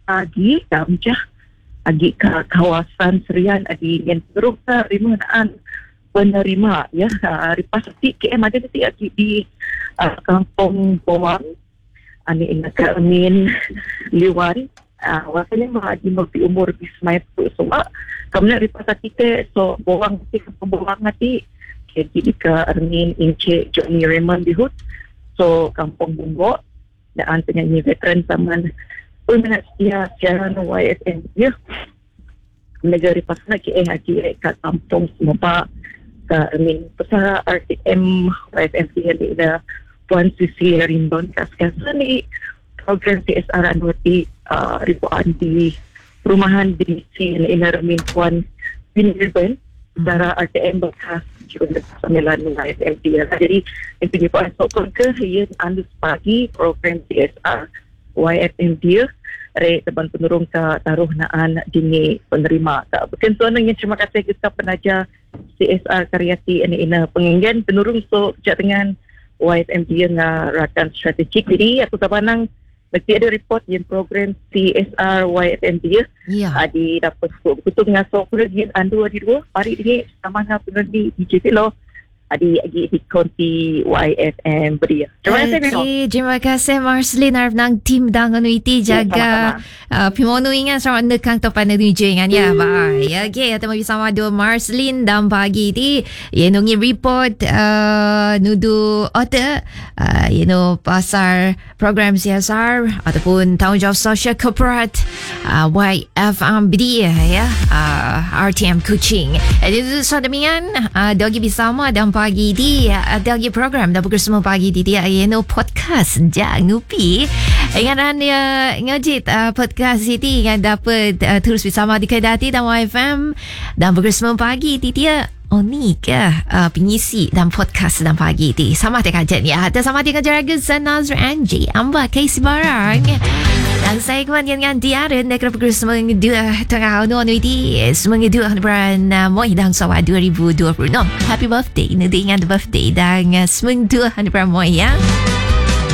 agi kamjah agi ke kawasan Serian agi yang terus rimunaan penerima ya ripas ti KM ada ti agi di kampung Bawang ani ingat Amin Liwan wasanya agi magpi umur bismay tu semua kemudian ripas ti so Bawang ti kampung Bawang ti jadi ke Amin Ince Johnny Raymond Dihut so kampung Bumbo dan penyanyi veteran zaman peminat setia siaran YFM ya negara pasal ke kampung semua ke Amin pasal RTM YFM di ada Puan Sisi Rindon kaskasa ni program CSR anwati ribuan di perumahan di sini Amin Puan Binirben secara RTM bekas juga sembilan YFM dia. Jadi ini Puan sokong ke yang andus pagi program CSR YFM dia teban penurung ke taruh naan dini penerima. Bukan tuan yang terima kasih kita penaja CSR karyati ini penginggan penurung so sejak dengan YFM dia ngarakan strategik. Jadi aku tabanang mesti ada report yang program CSR YFM dia di dapat betul ngasok lagi andu di dua hari ini sama dengan penerbi DJP lo di konti YFM beria. Terima kasih Marceline harap nang tim dangan iti jaga pimono ingan sama nekang topan na DJ ingan ya bye. Okay, atau bersama do Marceline dan pagi di nungi report nudu otak pasar program CSR ataupun tanggungjawab sosial corporate YFM beria ya RTM Kuching. Jadi so demikian dogi bersama dan pagi di ada program dah pukul semua pagi di dia podcast jangan lupa ingat ngajit podcast ini yang dapat terus bersama di Kedati dan YFM dan pukul semua pagi di dia ni ke pengisi dan podcast dan pagi di sama dengan kajian ya ada sama dengan Jaragus dan Nazra Angie Amba Casey Barang dan saya kemudian dia ada negara pukul semua dua tengah ini semua dua bulan Moi dan Sawa 2026 happy birthday dengan birthday dan semua dua bulan Moi ya